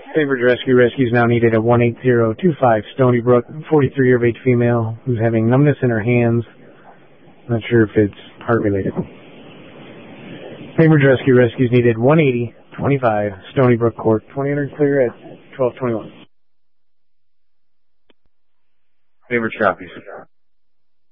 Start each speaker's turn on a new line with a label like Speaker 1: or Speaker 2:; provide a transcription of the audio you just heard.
Speaker 1: Favored rescue. Rescue's now needed at 18025 Stony Brook. 43 year of age female who's having numbness in her hands. Not sure if it's heart related. Favored rescue. Rescue's needed 18025 Stony Brook Court. 2000 clear at 1221.
Speaker 2: Favored copies.